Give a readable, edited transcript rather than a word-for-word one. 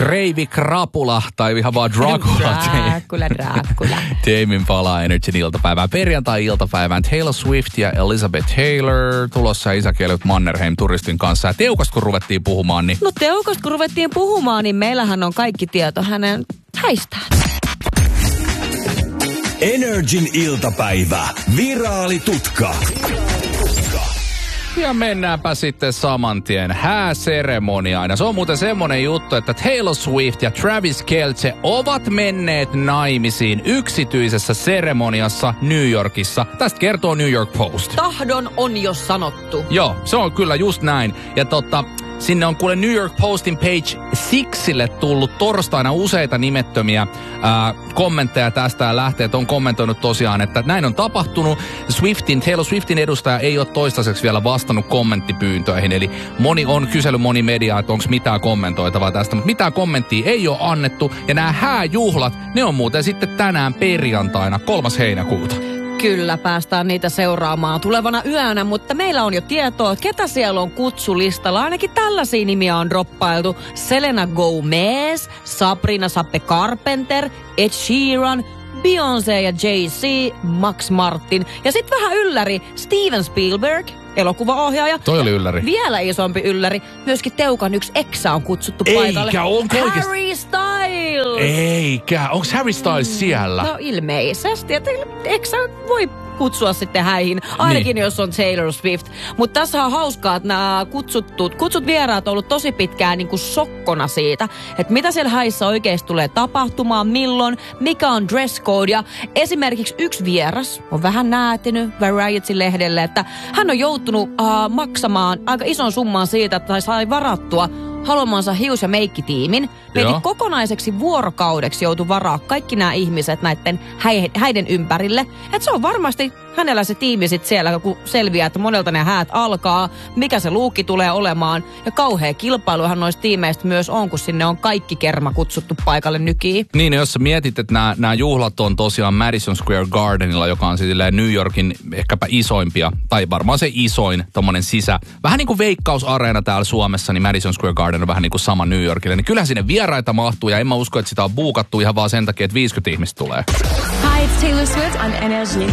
Kreivi Krapula tai ihan vaan Dracula. Dracula. Teimin palaa Energyn iltapäivään. Perjantai-iltapäivään Taylor Swift ja Elizabeth Taylor tulossa Isäkielet Mannerheim turistin kanssa. Ja Teukasta kun ruvettiin puhumaan, niin... No Teukasta kun ruvettiin puhumaan, niin meillähän on kaikki tieto hänen häistään. Energin iltapäivä. Viraalitutka. Ja mennäänpä sitten saman tien hääseremoniaan. Ja se on muuten semmonen juttu, että Taylor Swift ja Travis Kelce ovat menneet naimisiin yksityisessä seremoniassa New Yorkissa. Tästä kertoo New York Post. Tahdon on jo sanottu. Joo, se on kyllä just näin. Ja sinne on kuule New York Postin page 6:lle tullut torstaina useita nimettömiä kommentteja tästä ja lähteet on kommentoinut tosiaan, että näin on tapahtunut. Taylor Swiftin edustaja ei ole toistaiseksi vielä vastannut kommenttipyyntöihin, eli moni media, että onko mitään kommentoitavaa tästä, mutta mitään kommenttia ei ole annettu. Ja nämä hääjuhlat, ne on muuten sitten tänään perjantaina 3. heinäkuuta. Kyllä, päästään niitä seuraamaan tulevana yönä, mutta meillä on jo tietoa, ketä siellä on kutsulistalla. Ainakin tällaisia nimiä on droppailtu. Selena Gomez, Sabrina Sappe Carpenter, Ed Sheeran, Beyoncé ja Jay-Z, Max Martin. Ja sitten vähän ylläri, Steven Spielberg, elokuvaohjaaja. Toi oli ylläri. Vielä isompi ylläri, myöskin Teukan yksi eksä on kutsuttu paikalle. Eikä, onko oikeasti? Harry Styles! Eikä, onko Harry Styles siellä? No ilmeisesti, että eksä voi kutsua sitten häihin, ainakin jos on Taylor Swift. Mutta tässä on hauskaa, että nämä kutsut vieraat on ollut tosi pitkään niin kuin sokkona siitä, että mitä siellä häissä oikeasti tulee tapahtumaan, milloin, mikä on dress code. Ja esimerkiksi yksi vieras on vähän näätinyt Variety-lehdelle, että hän on joutunut maksamaan aika ison summan siitä, että sai varattua haluamansa hius- ja meikkitiimin. Kokonaiseksi vuorokaudeksi joutui varaa kaikki nämä ihmiset näiden häiden ympärille. Että se on varmasti hänellä se tiimi sitten siellä, kun selviää, että monelta ne häät alkaa, mikä se luukki tulee olemaan. Ja kauhea kilpailuhan noista tiimeistä myös on, kun sinne on kaikki kerma kutsuttu paikalle nykiin. Niin, jos sä mietit, että nämä juhlat on tosiaan Madison Square Gardenilla, joka on silleen New Yorkin ehkäpä isoimpia, tai varmaan se isoin tommonen vähän niin kuin Veikkaus-areena täällä Suomessa, niin Madison Square Garden on vähän niin kuin sama New Yorkille. Niin kyllähän sinne vieraita mahtuu, ja en mä usko, että sitä on buukattu ihan vaan sen takia, että 50 ihmistä tulee. Hi, it's Taylor Swift on Energy.